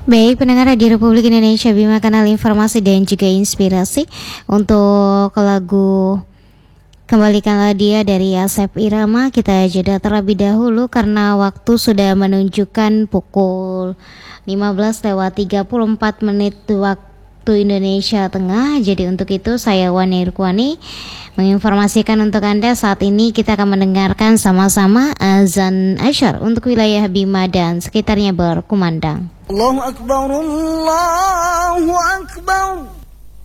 Baik, pendengar Radio Republik Indonesia, Bima Kanal Informasi dan juga Inspirasi. Untuk lagu Kembalikanlah Dia dari Asep Irama, kita jeda terlebih dahulu karena waktu sudah menunjukkan pukul 15:34 waktu Indonesia Tengah. Jadi untuk itu saya Wani Irkwani menginformasikan untuk Anda saat ini kita akan mendengarkan sama-sama azan Asyar untuk wilayah Bima dan sekitarnya berkumandang. Allahu Akbar, Allahu Akbar.